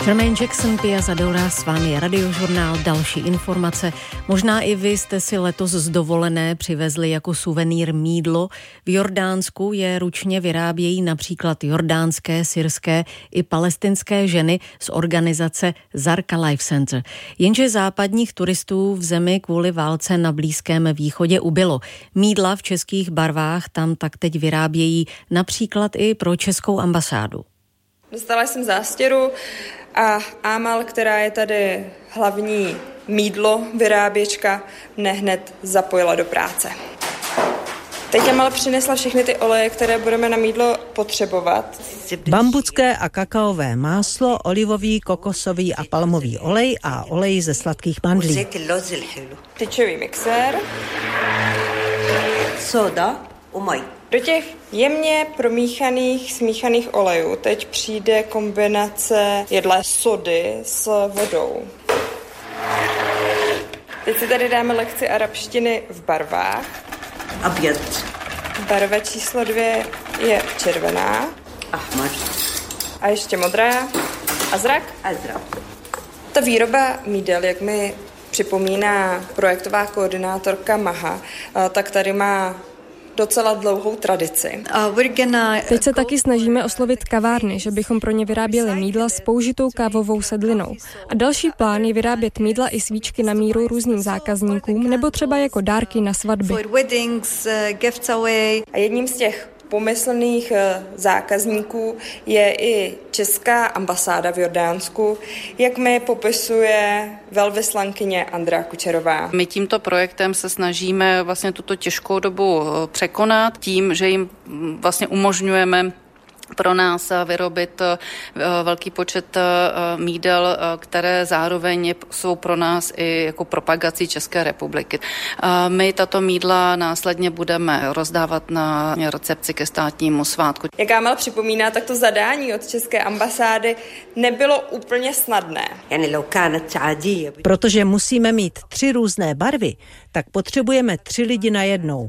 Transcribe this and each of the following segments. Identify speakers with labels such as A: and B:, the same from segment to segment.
A: Jermaine Jackson, Pia Zadora, s vámi je Radiožurnál, další informace. Možná i vy jste si letos z dovolené přivezli jako suvenýr mýdlo. V Jordánsku je ručně vyrábějí například jordánské, syrské i palestinské ženy z organizace Zarka Life Center. Jenže západních turistů v zemi kvůli válce na Blízkém východě ubylo. Mýdla v českých barvách tam tak teď vyrábějí například i pro českou ambasádu.
B: Dostala jsem zástěru a Amal, která je tady hlavní mýdlo vyráběčka, mne hned zapojila do práce. Teď Amal přinesla všechny ty oleje, které budeme na mýdlo potřebovat.
C: Bambucké a kakaové máslo, olivový, kokosový a palmový olej a olej ze sladkých mandlí.
B: Tyčový mixér.
D: Soda, umaj.
B: Do těch jemně smíchaných olejů teď přijde kombinace jedlé sody s vodou. Teď si tady dáme lekci arabštiny v barvách.
D: Abjad.
B: Barva číslo 2 je červená.
D: Ahmar.
B: A ještě modrá. Azrak. Ta výroba mýdel, jak mi připomíná projektová koordinátorka Maha, tak tady má docela dlouhou tradici.
E: Teď se taky snažíme oslovit kavárny, že bychom pro ně vyráběli mýdla s použitou kávovou sedlinou. A další plán je vyrábět mýdla i svíčky na míru různým zákazníkům, nebo třeba jako dárky na svatby.
B: A jedním z těch pomyslných zákazníků je i česká ambasáda v Jordánsku, jak mi popisuje velvyslankyně Andrea Kučerová.
F: My tímto projektem se snažíme vlastně tuto těžkou dobu překonat tím, že jim vlastně umožňujeme pro nás vyrobit velký počet mýdel, které zároveň jsou pro nás i jako propagací České republiky. My tato mýdla následně budeme rozdávat na recepci ke státnímu svátku.
B: Jak Amal připomíná, tak to zadání od České ambasády nebylo úplně snadné.
C: Protože musíme mít 3 různé barvy, tak potřebujeme 3 lidi najednou.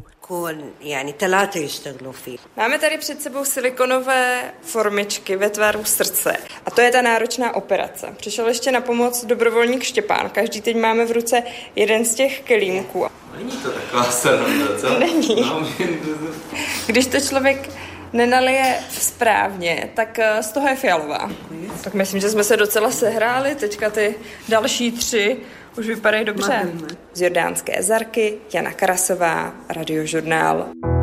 B: Máme tady před sebou silikonové formičky ve tvaru srdce. A to je ta náročná operace. Přišel ještě na pomoc dobrovolník Štěpán. Každý teď máme v ruce jeden z těch kelímků.
G: Není to taková sranda, co?
B: Není. Když to člověk nenalije správně, tak z toho je fialová. Tak myslím, že jsme se docela sehráli. Teďka ty další 3 už vypadají dobře. Z jordánské Zarky, Jana Karasová, Radiožurnál.